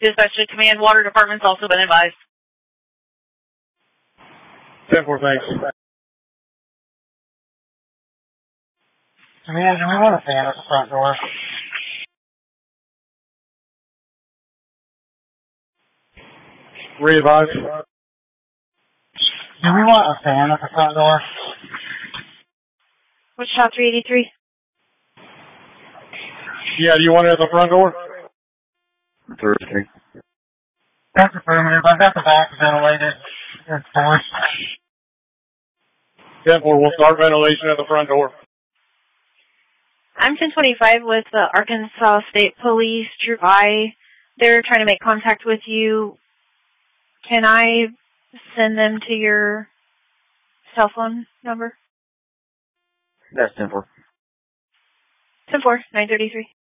Dispatch to Command Water Department's also been advised. 10-4, thanks. Command, do we want a fan at the front door? Re-advise. Do we want a fan at the front door? Wichita 383. Yeah, do you want it at the front door? Thursday. That's affirmative. I've got the back ventilated. It's forced. 10-4, we'll start ventilation at the front door. I'm 1025 with the Arkansas State Police. Drew I. They're trying to make contact with you. Can I send them to your cell phone number? That's 10-4. 10-4, 933.